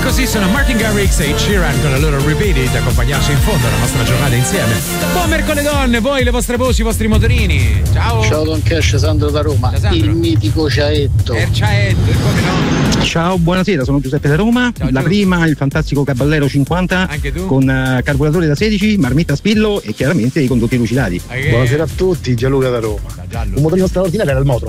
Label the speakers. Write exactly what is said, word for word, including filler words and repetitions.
Speaker 1: così sono Martin Garrix e Sheeran con la loro Repeated, accompagnarci in fondo alla nostra giornata insieme. Buon mercoledì donne, voi le vostre voci, i vostri motorini. Ciao.
Speaker 2: Ciao Don Cash, Sandro da Roma.
Speaker 1: Ciao, Sandro.
Speaker 2: Il mitico Ciaetto.
Speaker 1: Il Ciaetto, come no?
Speaker 3: Ciao, buonasera, sono Giuseppe da Roma.
Speaker 1: Ciao,
Speaker 3: la
Speaker 1: Giù.
Speaker 3: prima, il fantastico Caballero cinquanta.
Speaker 1: Anche tu?
Speaker 3: Con uh, carburatore da sedici, marmitta a spillo e chiaramente i condotti lucidati.
Speaker 1: Okay.
Speaker 4: Buonasera a tutti, Gianluca da Roma.
Speaker 1: Giallo.
Speaker 4: Un motorino straordinario era il Motro.